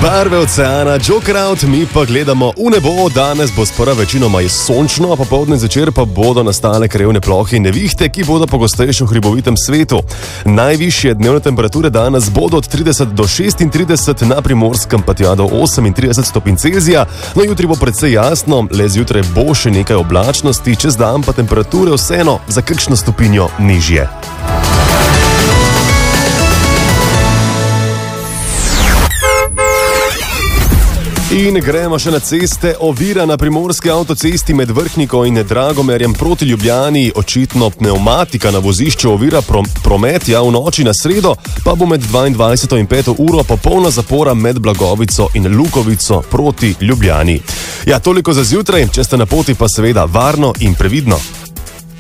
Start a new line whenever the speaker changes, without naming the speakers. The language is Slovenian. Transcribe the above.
Barve oceana, Jokerout, mi pa gledamo v nebo. Danes bo sprva večinoma sončno, popoldne zvečer pa bodo nastale krajevne plohe in nevihte, ki bodo pogostejše v hribovitem svetu. Najvišje dnevne temperature danes bodo od 30 do 36, na Primorskem pa tja do 38 stopinj Celzija. No, jutri bo precej jasno, le zjutraj bo še nekaj oblačnosti, čez dan pa temperature vseeno za kakšno stopinjo nižje. In gremo še na ceste. Ovira na primorski avtocesti med Vrhniko in Dragomerjem proti Ljubljani. Očitno pnevmatika na vozišču ovira promet, v noči na sredo pa bo med 22. in 5. uro popolna zapora med Blagovico in Lukovico proti Ljubljani. Toliko za zjutraj, če ste na poti pa seveda varno in previdno.